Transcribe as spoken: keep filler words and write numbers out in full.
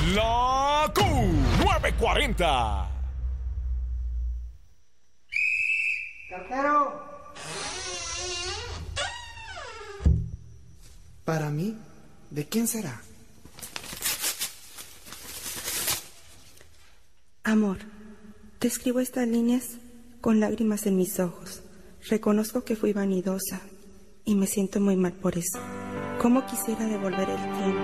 La Q nueve cuarenta. ¡Cartero! Para mí, ¿de quién será? Amor, te escribo estas líneas con lágrimas en mis ojos. Reconozco que fui vanidosa y me siento muy mal por eso. ¿Cómo quisiera devolver el tiempo?